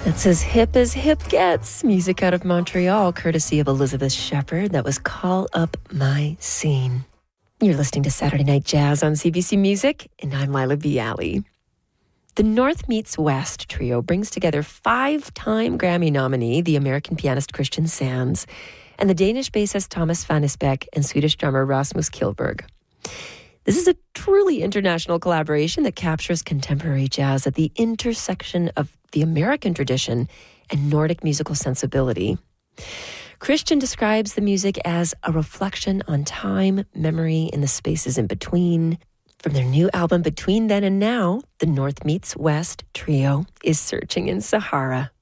That's as hip gets. Music out of Montreal, courtesy of Elizabeth Shepherd. That was Call Up My Scene. You're listening to Saturday Night Jazz on CBC Music, and I'm Lila Bialy. The North Meets West trio brings together 5-time Grammy nominee, the American pianist Christian Sands, and the Danish bassist Thomas van Esbeck and Swedish drummer Rasmus Kilberg. This is a truly international collaboration that captures contemporary jazz at the intersection of the American tradition and Nordic musical sensibility. Christian describes the music as a reflection on time, memory, and the spaces in between. From their new album Between Then and Now, the North Meets West trio is Searching in Sahara.